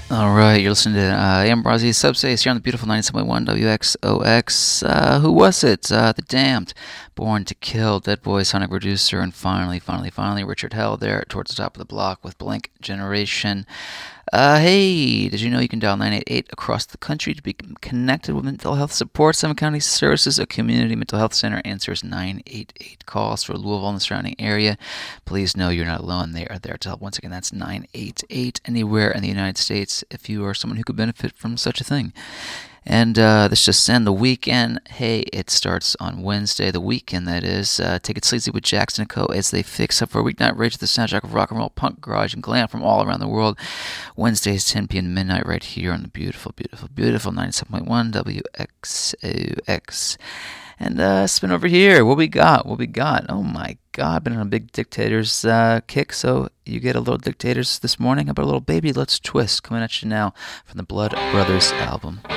All right, you're listening to Ambrosi Subspace here on the beautiful 97.1 WXOX. Who was it? The Damned, Born to Kill, Dead Boy, Sonic Producer, and finally, Richard Hell there towards the top of the block with Blank Generation. Hey, did you know you can dial 988 across the country to be connected with mental health support? Summit County Services, a community mental health center, answers 988 calls for Louisville and the surrounding area. Please know you're not alone. They are there to help. Once again, that's 988 anywhere in the United States if you are someone who could benefit from such a thing. And this just in, the weekend, hey, it starts on Wednesday, the weekend that is. Take it sleazy with Jackson & Co. as they fix up for a weeknight rage to the soundtrack of rock and roll, punk, garage, and glam from all around the world. Wednesdays, 10 p.m. to midnight right here on the beautiful 97.1 WXOX. And spin over here. What we got? Oh my God, been on a big Dictators kick, so you get a little Dictators this morning. How about a little Baby Let's Twist coming at you now from the Blood Brothers album.